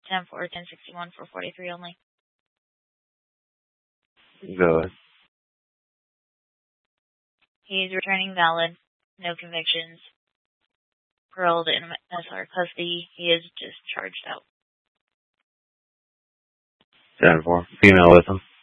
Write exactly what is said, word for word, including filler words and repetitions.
ten four, ten sixty-one, four forty-three only. Go ahead. He's returning valid. No convictions. Paroled in S R custody. He is just charged out. ten four. Female with him.